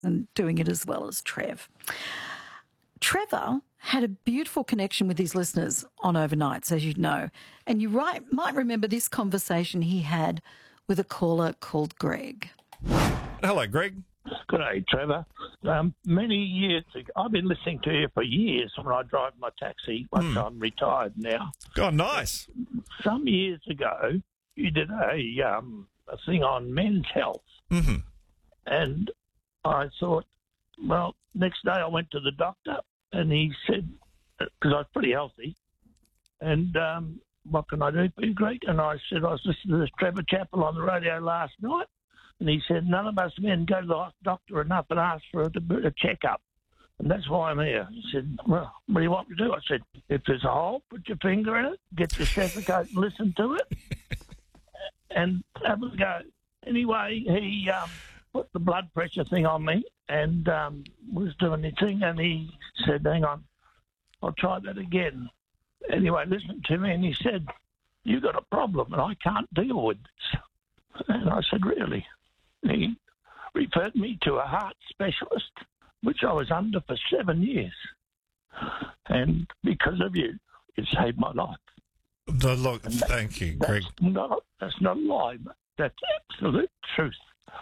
and doing it as well as Trev. Trevor had a beautiful connection with his listeners on Overnights, as you know, and you might remember this conversation he had with a caller called Greg. Hello, Greg. Good day, Trevor. Many years ago, I've been listening to you for years when I drive my taxi once I'm retired now. Oh, nice. Some years ago, you did a thing on men's health. Mm-hmm. And I thought, well, next day I went to the doctor and he said, because I was pretty healthy, and what can I do for you, Greg? And I said, I was listening to this Trevor Chappell on the radio last night, and he said, none of us men go to the doctor enough and ask for a checkup. And that's why I'm here. He said, well, what do you want me to do? I said, if there's a hole, put your finger in it, get your stethoscope and listen to it, and have a go. Anyway, he put the blood pressure thing on me and was doing his thing, and he said, hang on, I'll try that again. Anyway, listened to me, and he said, you've got a problem, and I can't deal with this. And I said, really? He referred me to a heart specialist, which I was under for 7 years. And because of you, it saved my life. Look, thank you, Greg. That's not a lie, but that's absolute truth.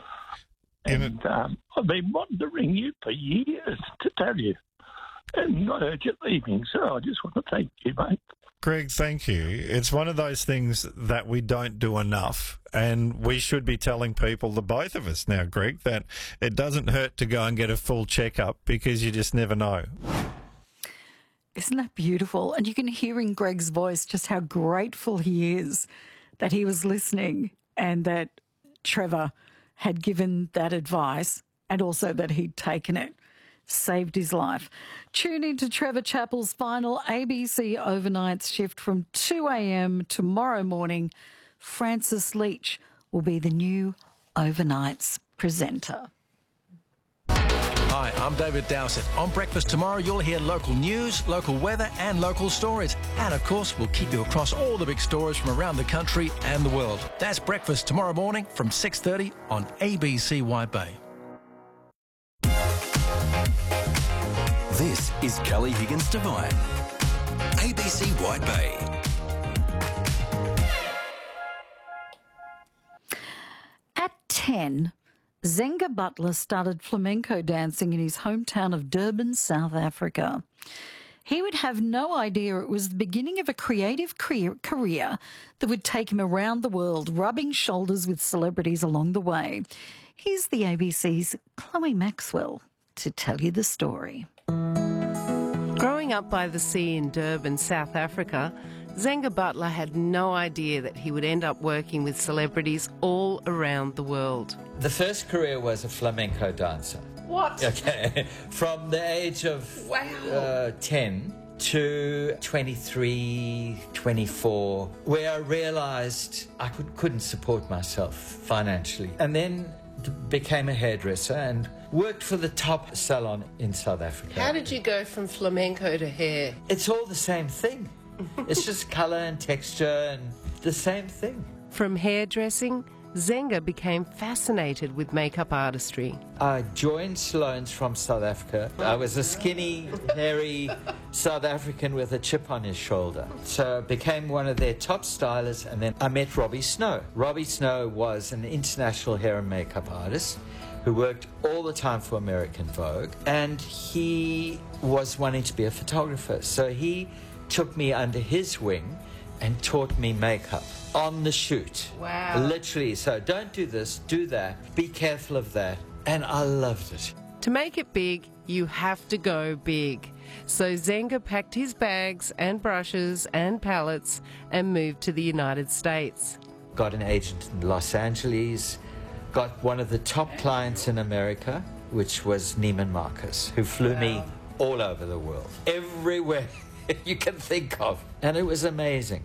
And I've been wanting to ring you for years to tell you. And I heard you leaving, so I just want to thank you, mate. Greg, thank you. It's one of those things that we don't do enough, and we should be telling people, the both of us now, Greg, that it doesn't hurt to go and get a full checkup because you just never know. Isn't that beautiful? And you can hear in Greg's voice just how grateful he is that he was listening and that Trevor had given that advice and also that he'd taken it. Saved his life. Tune into Trevor Chappell's final ABC Overnights shift from 2 a.m. tomorrow morning. Francis Leach will be the new Overnights presenter. Hi, I'm David Dowsett. On Breakfast tomorrow, you'll hear local news, local weather and local stories. And, of course, we'll keep you across all the big stories from around the country and the world. That's Breakfast tomorrow morning from 6:30 on ABC White Bay. This is Kelly Higgins Devine, ABC White Bay. At 10, Zenga Butler started flamenco dancing in his hometown of Durban, South Africa. He would have no idea it was the beginning of a creative career that would take him around the world, rubbing shoulders with celebrities along the way. Here's the ABC's Chloe Maxwell to tell you the story. Growing up by the sea in Durban, South Africa, Zenga Butler had no idea that he would end up working with celebrities all around the world. The first career was a flamenco dancer. What? Okay. From the age of 10 to 23, 24, where I realized I couldn't support myself financially. And then became a hairdresser and worked for the top salon in South Africa. How did you go from flamenco to hair? It's all the same thing. It's just colour and texture and the same thing. From hairdressing, Zenga became fascinated with makeup artistry. I joined Sloan's from South Africa. I was a skinny, hairy South African with a chip on his shoulder. So I became one of their top stylists, and then I met Robbie Snow. Robbie Snow was an international hair and makeup artist who worked all the time for American Vogue, and he was wanting to be a photographer. So he took me under his wing and taught me makeup on the shoot. Wow. Literally. So don't do this, do that, be careful of that. And I loved it. To make it big, you have to go big. So Zenga packed his bags and brushes and palettes and moved to the United States. Got an agent in Los Angeles, got one of the top clients in America, which was Neiman Marcus, who flew me all over the world, everywhere you can think of. And it was amazing.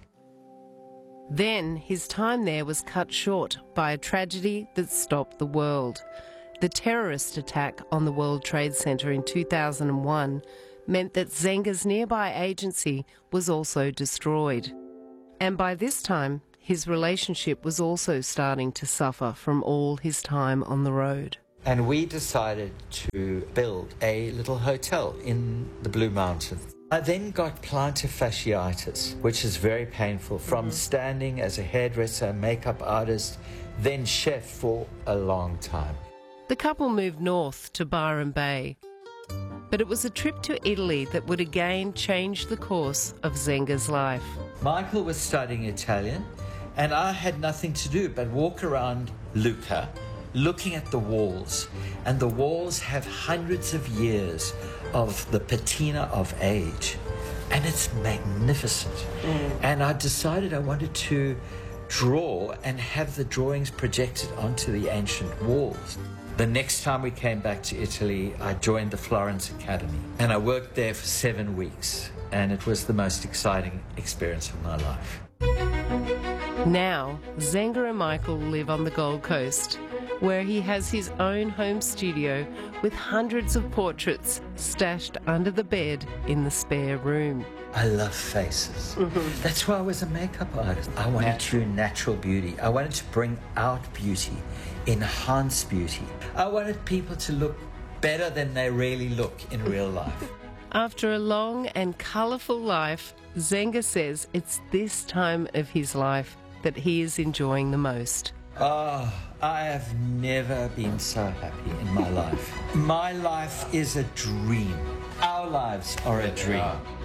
Then his time there was cut short by a tragedy that stopped the world. The terrorist attack on the World Trade Center in 2001 meant that Zenga's nearby agency was also destroyed. And by this time, his relationship was also starting to suffer from all his time on the road. and we decided to build a little hotel in the Blue Mountains. I then got plantar fasciitis, which is very painful, from standing as a hairdresser, makeup artist, then chef for a long time. The couple moved north to Byron Bay. But it was a trip to Italy that would again change the course of Zenga's life. Michael was studying Italian, and I had nothing to do but walk around Lucca, looking at the walls. And the walls have hundreds of years of the patina of age. And it's magnificent. And I decided I wanted to draw and have the drawings projected onto the ancient walls. The next time we came back to Italy, I joined the Florence Academy, and I worked there for 7 weeks, and it was the most exciting experience of my life. Now, Zenga and Michael live on the Gold Coast, where he has his own home studio with hundreds of portraits stashed under the bed in the spare room. I love faces. That's why I was a makeup artist. I wanted to do natural beauty. I wanted to bring out beauty, enhance beauty. I wanted people to look better than they really look in real life. After a long and colourful life, Zenga says it's this time of his life that he is enjoying the most. Oh, I have never been so happy in my life. My life is a dream. Our lives are a dream.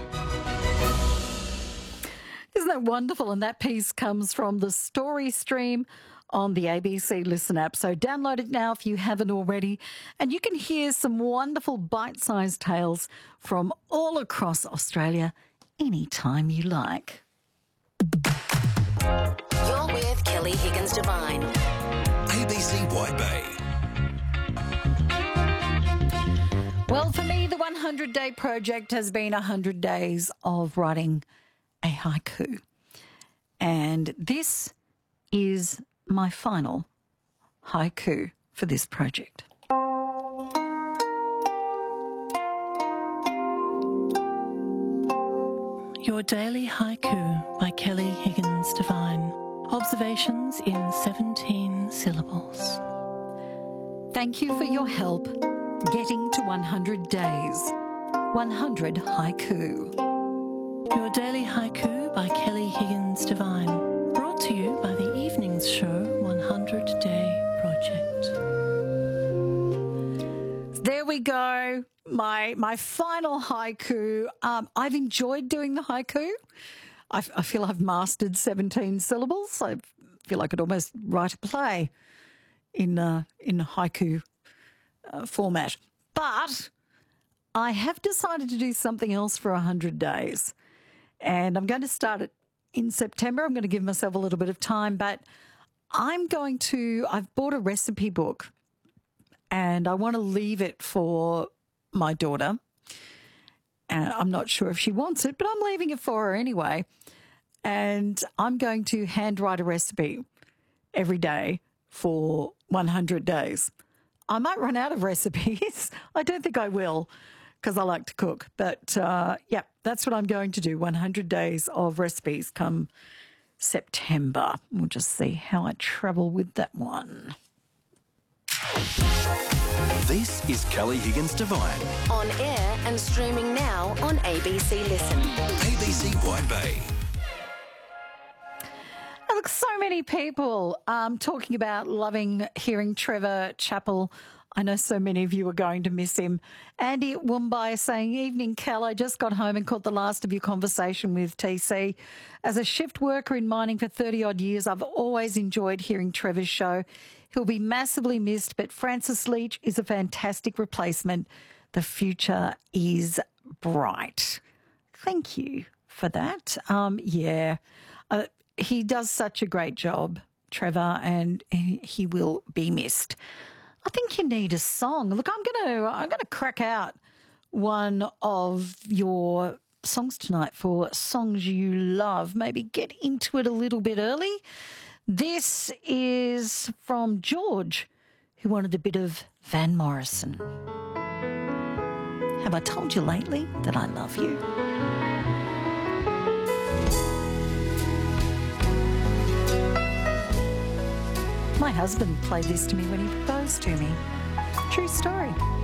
Isn't that wonderful? And that piece comes from the Story Stream on the ABC Listen app. So download it now if you haven't already. And you can hear some wonderful bite-sized tales from all across Australia anytime you like. You're with Kelly Higgins Devine. ABC White Bay. Well, for me, the 100-day project has been 100 days of writing a haiku. And this is my final haiku for this project. Your Daily Haiku by Kelly Higgins Devine. Observations in 17 syllables. Thank you for your help getting to 100 days. 100 haiku. Your Daily Haiku by Kelly Higgins Devine. Brought to you by the Evenings Show 100 Day Project. There we go. My final haiku. I've enjoyed doing the haiku. I feel I've mastered 17 syllables. I feel I could almost write a play in haiku format. But I have decided to do something else for 100 days. And I'm going to start it in September. I'm going to give myself a little bit of time. But I've bought a recipe book. And I want to leave it for my daughter. And I'm not sure if she wants it, but I'm leaving it for her anyway. And I'm going to handwrite a recipe every day for 100 days. I might run out of recipes. I don't think I will because I like to cook. But, yeah, that's what I'm going to do, 100 days of recipes come September. We'll just see how I travel with that one. This is Kelly Higgins Devine. On air and streaming now on ABC Listen. ABC White Bay. Look, so many people talking about loving hearing Trevor Chappell. I know so many of you are going to miss him. Andy at Woombye saying, "Evening, Cal. I just got home and caught the last of your conversation with TC. As a shift worker in mining for 30-odd years, I've always enjoyed hearing Trevor's show. He'll be massively missed, but Francis Leach is a fantastic replacement. The future is bright." Thank you for that. He does such a great job, Trevor, and he will be missed. I think you need a song. Look, I'm gonna crack out one of your songs tonight for songs you love. Maybe get into it a little bit early. This is from George, who wanted a bit of Van Morrison. Have I told you lately that I love you? My husband played this to me when he proposed to me. True story.